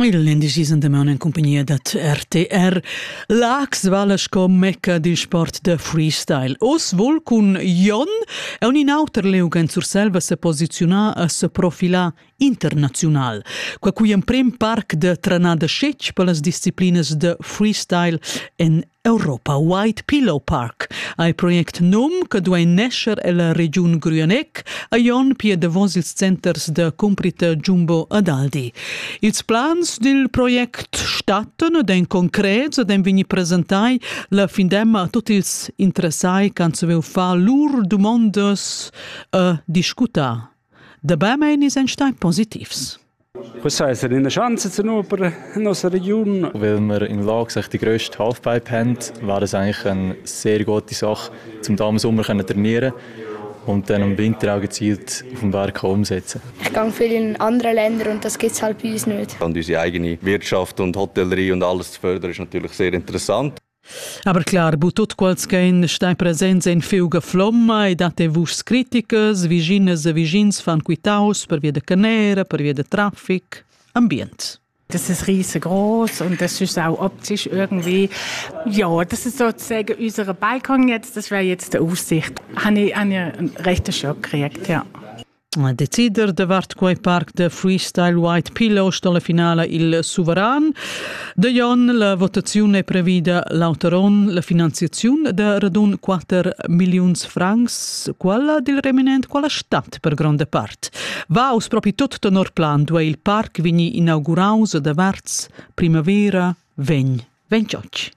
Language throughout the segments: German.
L'indicisa in compagnia dat RTR. L'Ax Valles com mecca di sport de freestyle. Os vol cun Jon e un inauter leugen sur selva se posiziona a se profila internazional. Qua cui un prim parc de tranada scetch per las disciplinas de freestyle in Europa, White Pillow Park. Ai project NUM che due nescer e la region Grüneck a Jon pia de vos ils centers de comprita Jumbo ad Aldi. Ils plans del project statten ed en concrets ed en vegni presentai la findemma a tutti ils interessai can se veu fa lur domandas a discutar. Dabei meini sen stai positivs. Questa è una chance per la nostra regione. Weil wir in Lage die grösste Halfpipe haben, wäre das eigentlich eine sehr gute Sache, um da im Sommer zu trainieren und dann im Winter auch gezielt auf dem Berg umsetzen. Ich gehe viel in andere Länder und das gibt es halt bei uns nicht. Und unsere eigene Wirtschaft und Hotellerie und alles zu fördern, ist natürlich sehr interessant. Aber klar, bu tot quals kein stai presents in fiuga flomma e date vus criticas, vigines e vigins fan quitaus per via de canera, per via de traffic, ambient. Das ist riesengroß und das ist auch optisch irgendwie, ja, das ist sozusagen unser Balkon jetzt, das wäre jetzt die Aussicht. Habe ich einen rechten Schock gekriegt, ja. Decider davart quei parc de freestyle White Pillow sto la finale il Suveran. De Jon la votazione è previda l'autoron la finanziazione de radun 4 milions francs, quella del reminent quella stat per grande part. Va aus proprio tot tenor plan due il parc vini inauguraus de varts primavera vegn 28.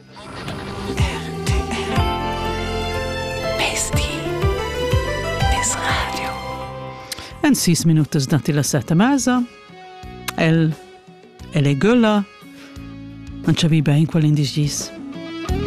En 6 minutos dati la 7:30. El è gulla. Non c'avi ben quell'indigis.